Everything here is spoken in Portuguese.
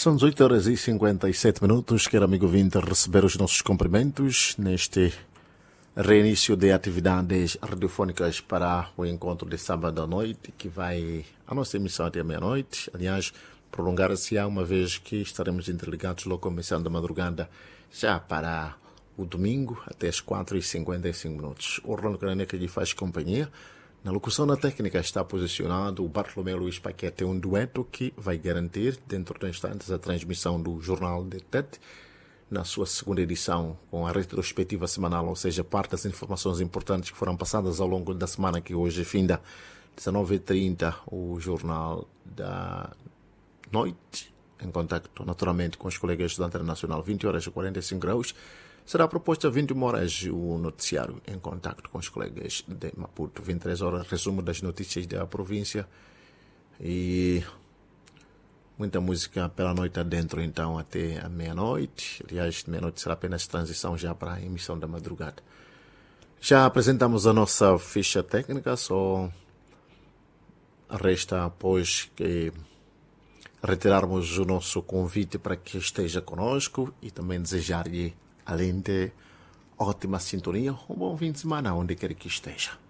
São 18 horas e 57 minutos. Quero, amigo ouvinte, receber os nossos cumprimentos neste reinício de atividades radiofónicas para o encontro de sábado à noite, que vai a nossa emissão até meia-noite. Aliás, prolongar-se-á uma vez que estaremos interligados logo começando da madrugada já para o domingo até as 4h55 minutos. O Orlando Caraneca lhe faz companhia. Na locução na técnica está posicionado o Bartolomeu Luís Paquete, um dueto que vai garantir, dentro de instantes, a transmissão do Jornal de TET, na sua segunda edição, com a retrospectiva semanal, ou seja, parte das informações importantes que foram passadas ao longo da semana, que hoje finda 19h30, o Jornal da Noite, em contacto naturalmente com os colegas da Internacional, 20 horas e 45 graus. Será proposta 21 horas o noticiário em contacto com os colegas de Maputo. 23 horas, resumo das notícias da província e muita música pela noite adentro, então, até a meia-noite. Aliás, meia-noite será apenas transição já para a emissão da madrugada. Já apresentamos a nossa ficha técnica, só resta, após que retirarmos o nosso convite para que esteja conosco e também desejar-lhe, além de ótima sintonia, um bom fim de semana, onde quer que esteja.